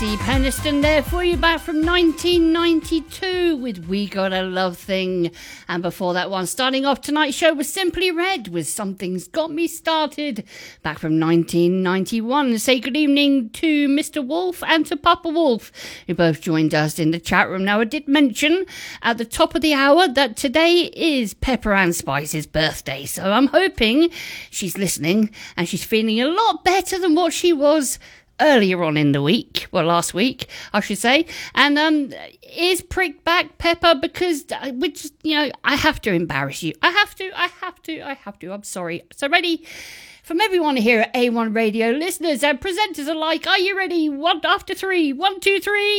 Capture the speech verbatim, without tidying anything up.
Steve Henniston there for you, back from nineteen ninety-two with We Got a Love Thing. And before that one, starting off tonight's show was Simply Red with Something's Got Me Started, back from nineteen ninety-one. Say good evening to Mister Wolf and to Papa Wolf, who both joined us in the chat room. Now, I did mention at the top of the hour that today is Pepper Ann Spice's birthday, so I'm hoping she's listening and she's feeling a lot better than what she was earlier on in the week, well, last week, I should say. And um, is pricked back, Pepper, because, uh, which, you know, I have to embarrass you. I have to, I have to, I have to. I'm sorry. So ready from everyone here at A one Radio, listeners and presenters alike. Are you ready? One after three. One, two, three.